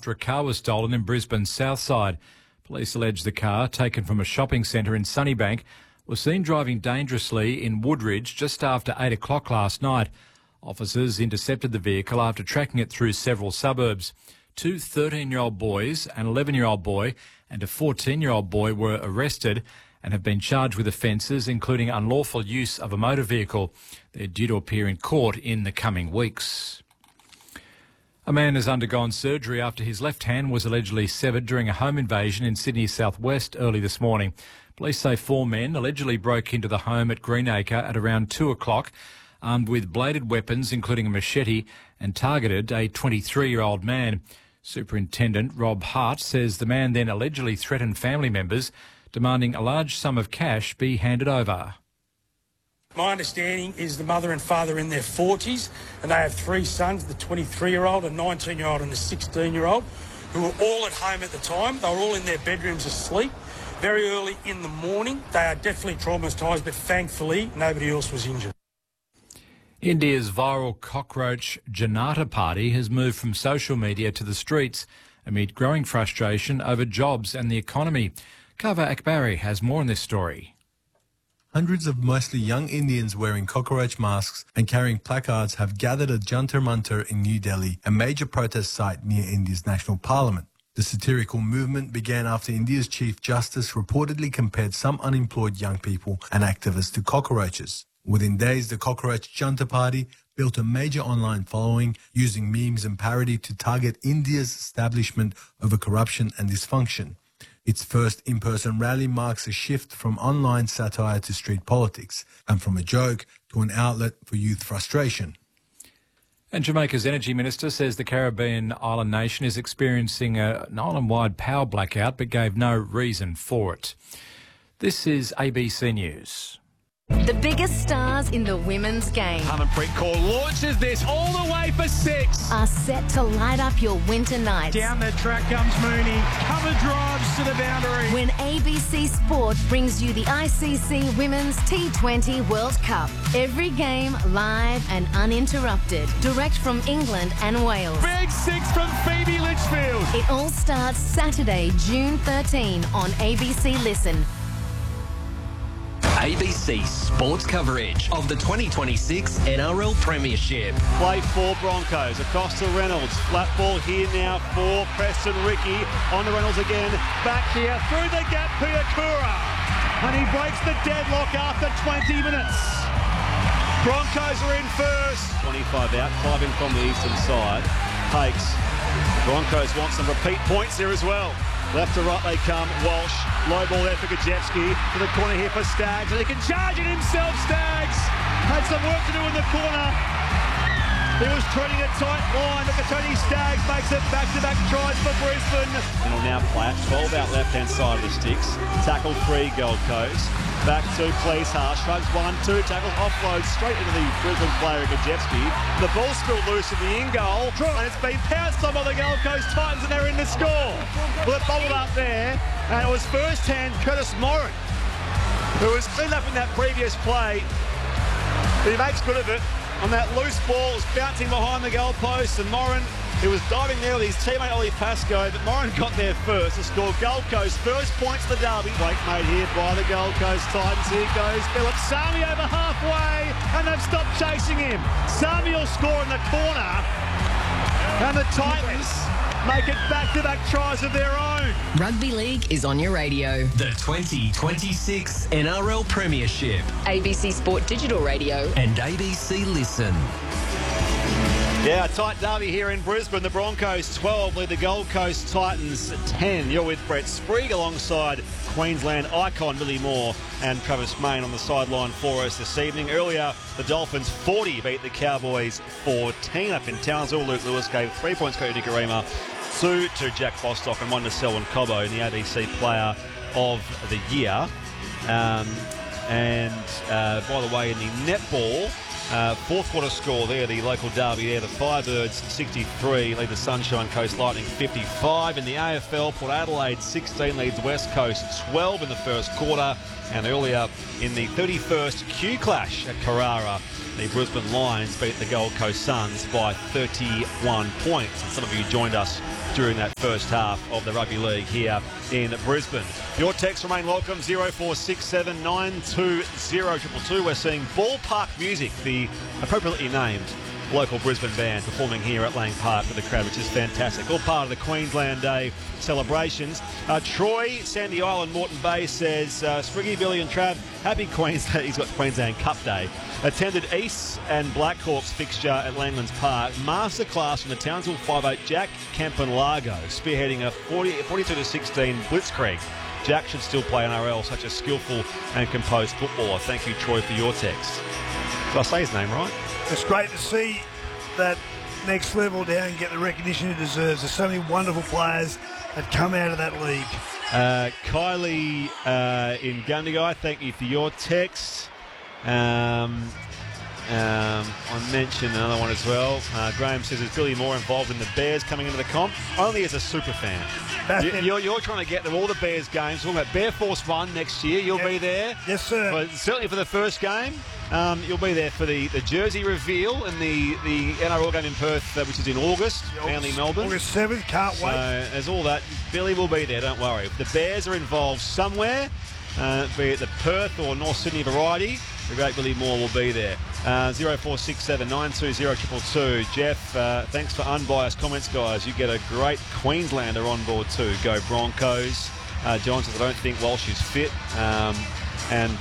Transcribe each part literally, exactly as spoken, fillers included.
after a car was stolen in Brisbane's south side. Police allege the car, taken from a shopping centre in Sunnybank, was seen driving dangerously in Woodridge just after eight o'clock last night. Officers intercepted the vehicle after tracking it through several suburbs. Two thirteen-year-old boys, an eleven-year-old boy and a fourteen-year-old boy were arrested and have been charged with offences including unlawful use of a motor vehicle. They're due to appear in court in the coming weeks. A man has undergone surgery after his left hand was allegedly severed during a home invasion in Sydney's southwest early this morning. Police say four men allegedly broke into the home at Greenacre at around two o'clock, armed with bladed weapons including a machete, and targeted a twenty-three-year-old man. Superintendent Rob Hart says the man then allegedly threatened family members, demanding a large sum of cash be handed over. My understanding is the mother and father are in their forties and they have three sons, the twenty-three-year-old, a nineteen-year-old and a sixteen-year-old, who were all at home at the time. They were all in their bedrooms asleep. Very early in the morning, they are definitely traumatised, but thankfully nobody else was injured. India's viral cockroach Janata Party has moved from social media to the streets amid growing frustration over jobs and the economy. Kava Akbari has more on this story. Hundreds of mostly young Indians wearing cockroach masks and carrying placards have gathered at Jantar Mantar in New Delhi, a major protest site near India's national parliament. The satirical movement began after India's Chief Justice reportedly compared some unemployed young people and activists to cockroaches. Within days, the Cockroach Janata Party built a major online following, using memes and parody to target India's establishment over corruption and dysfunction. Its first in-person rally marks a shift from online satire to street politics, and from a joke to an outlet for youth frustration. And Jamaica's Energy Minister says the Caribbean island nation is experiencing a, an island-wide power blackout, but gave no reason for it. This is A B C News. The biggest stars in the women's game Harmanpreet Kaur launches this all the way for six. are set to light up your winter nights. Down the track comes Mooney. Cover drives to the boundary. When A B C Sport brings you the I C C Women's T twenty World Cup. Every game live and uninterrupted. Direct from England and Wales. Big six from Phoebe Litchfield. It all starts Saturday, June thirteenth on A B C Listen. A B C sports coverage of the twenty twenty-six N R L Premiership. Play for Broncos, across to Reynolds. Flat ball here now for Preston Ricky. On to Reynolds again. Back here, through the gap, Piakura. And he breaks the deadlock after twenty minutes. Broncos are in first. twenty-five out, five in from the eastern side. Takes. Broncos want some repeat points here as well. Left to right they come. Walsh. Low ball there for Gajewski. To the corner here for Staggs. And he can charge it himself, Staggs. Had some work to do in the corner. He was treading a tight line, but Tony Staggs makes it back-to-back tries for Brisbane. And will now play it. twelve out left-hand side of the sticks. Tackle three, Gold Coast. Back to Cleeshar. Shrugs one, two. Tackles offload straight into the Brisbane player, Gajewski. The ball's still loose in the in-goal. And it's been pounced on by the Gold Coast Titans, and they're in the score. Well, it bubbled up there. And it was first-hand Curtis Moran, who was cleaned up in that previous play. But he makes good of it. On that loose ball, it was bouncing behind the goalpost, and Moran, who was diving there with his teammate Ollie Pascoe, but Moran got there first to score Gold Coast first points to the derby. Break made here by the Gold Coast Titans. Here goes Philip Sami over halfway, and they've stopped chasing him. Sami will score in the corner, and the Titans make it back-to-back tries of their own. Rugby League is on your radio. The twenty twenty-six N R L Premiership. A B C Sport Digital Radio. And A B C Listen. Yeah, a tight derby here in Brisbane. The Broncos twelve lead the Gold Coast Titans ten. You're with Brett Sprague alongside Queensland icon Billy Moore and Travis Main on the sideline for us this evening. Earlier, the Dolphins forty beat the Cowboys fourteen up in Townsville. Luke Lewis gave three points to Nicarima, two to Jack Bostock and one to Selwyn Cobbo in the A B C Player of the Year. Um, and uh, by the way, in the netball, Uh, fourth quarter score there, the local derby there. The Firebirds sixty-three lead the Sunshine Coast Lightning fifty-five. In the A F L, Port Adelaide sixteen leads West Coast twelve in the first quarter. And earlier in the thirty-first Q Clash at Carrara, the Brisbane Lions beat the Gold Coast Suns by thirty-one points. And some of you joined us during that first half of the rugby league here in Brisbane. Your texts remain welcome, zero four six seven nine two zero two two two. We're seeing Ballpark Music, the appropriately named local Brisbane band, performing here at Lang Park with the crowd, which is fantastic. All part of the Queensland Day celebrations. Uh, Troy, Sandy Island, Moreton Bay says, uh, Spriggy, Billy and Trav, happy Queensland. He's got Queensland Cup Day. Attended East and Blackhawks fixture at Langlands Park. Masterclass from the Townsville five eight Jack Campanlago, spearheading a forty, forty-two to sixteen blitzkrieg. Jack should still play N R L, such a skillful and composed footballer. Thank you, Troy, for your text. Did I say his name right? It's great to see that next level down and get the recognition it deserves. There's so many wonderful players that come out of that league. Uh, Kylie uh, in Gundagai, thank you for your text. Um, um, I mentioned another one as well. Uh, Graham says, is Billy more involved in the Bears coming into the comp? Only as a super fan. You, you're, you're trying to get to all the Bears games. Talking about Bear Force One next year. You'll yep. be there. Yes, sir. But certainly for the first game. Um, you'll be there for the, the jersey reveal and the, the N R L game in Perth, uh, which is in August, Manly, Melbourne. August seventh, can't wait. So there's all that. Billy will be there, don't worry. If the Bears are involved somewhere, uh, be it the Perth or North Sydney variety, the great Billy Moore will be there. Uh, zero four six seven nine two zero two two two. Jeff, uh, thanks for unbiased comments, guys. You get a great Queenslander on board too. Go Broncos. Uh, John says, I don't think Walsh is fit. Um, and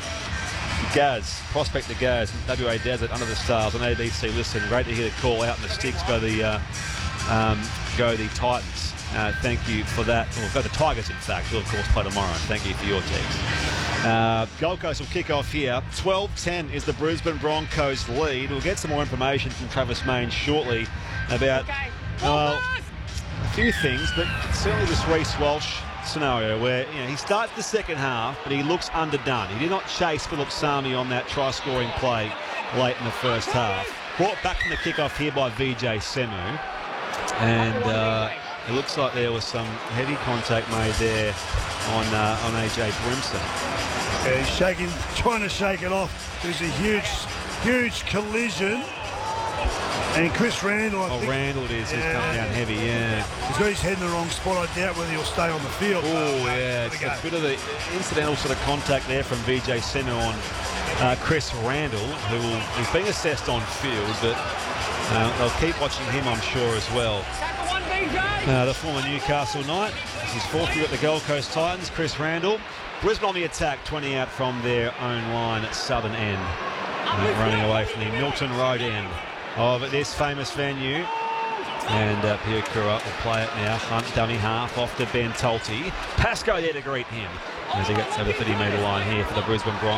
Gaz, prospector Gaz, W A Desert, Under the Stars on A B C. Listen, great to hear the call out in the sticks. Go the, uh, um, go the Titans. Uh, thank you for that. Or go the Tigers, in fact. We'll, of course, play tomorrow. Thank you for your text. Uh, Gold Coast will kick off here. twelve ten is the Brisbane Broncos lead. We'll get some more information from Travis Main shortly about uh, a few things, but certainly this Reece Walsh scenario where, you know, he starts the second half, but he looks underdone. He did not chase Philip Sami on that try-scoring play late in the first half. Brought back from the kickoff here by V J Semu, and uh, it looks like there was some heavy contact made there on uh, on A J Brimson. Yeah, he's shaking, trying to shake it off. There's a huge, huge collision. And Chris Randall, I oh, think, Randall it is. yeah, He's coming down heavy, yeah. He's got his head in the wrong spot. I doubt whether he'll stay on the field. Oh, yeah. It's a bit of the incidental sort of contact there from V J Senu on uh, Chris Randall, who will, he's being assessed on field, but uh, they'll keep watching him, I'm sure, as well. Uh, the former Newcastle Knight. This is fourth year at the Gold Coast Titans, Chris Randall. Brisbane on the attack, twenty out from their own line at southern end. Uh, running away from the Milton Road end of this famous venue. And uh, Piakura will play it now. Hunt dummy half off to Ben Tolte. Pascoe there to greet him as he gets over the thirty metre line here for the Brisbane Broncos.